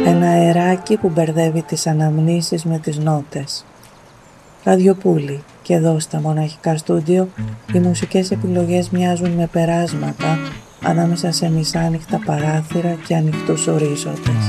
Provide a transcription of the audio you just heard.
Ένα αεράκι που μπερδεύει τις αναμνήσεις με τις νότες. Ραδιοπούλη. Και εδώ στα Μοναχικά Στούντιο οι μουσικές επιλογές μοιάζουν με περάσματα ανάμεσα σε μισάνοιχτα παράθυρα και ανοιχτούς ορίζοντες.